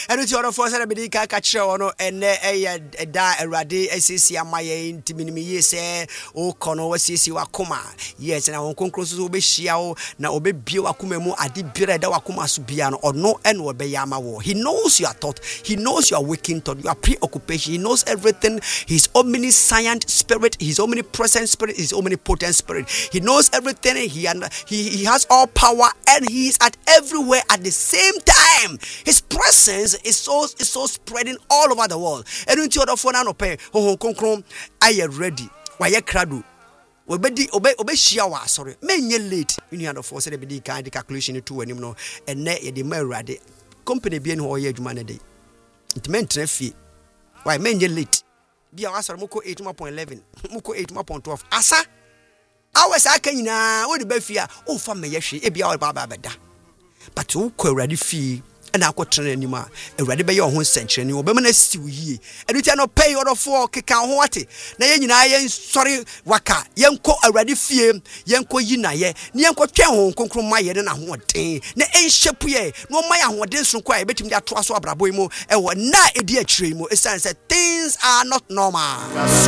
And it's your first and catch on and a da a radi SCC Amaya intimini say o kono sisi wakuma. Yes, and I won't conclude to be shiao na obe bio akumemo adi bire da wakuma subiano or no and obeyama wo. He knows your thought, he knows your waking thought, your preoccupation, he knows everything. His omniscient spirit, his omnipresent spirit, his omnipotent spirit. He knows everything, he has all power and he is at everywhere at the same time. His presence is so spreading all over the world. And into other phone and pay are you ready? Why you cradu? Obey sorry. Many late. You need to force the kind of calculation to anymore. And net the merade company being who ye humanity. It meant fee. Why many late? Be our Muko 8.11, Muko 8.12. Asa, I was a canina, what the befia, oh, for me, yes, it be our baba beda. But who could ready fee? And I could train anymore. And ready by your own century, and you will still ye. And you cannot pay order for Kikan Wati. Nay, sorry, Waka, Yanko a ready fear, Yanko Yina, Yanko Chen, Concro Maya, and I want tea. Nay, ain't shepuye, no Maya, what this require between that trust or Braboimo, and what not a dear tree, more sense that things are not normal.